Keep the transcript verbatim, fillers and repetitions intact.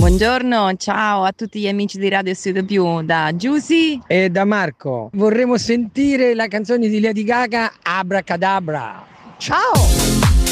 Buongiorno, ciao a tutti gli amici di Radio Studio Più, da Giusy e da Marco. Vorremmo sentire la canzone di Lady Gaga, Abracadabra. Ciao!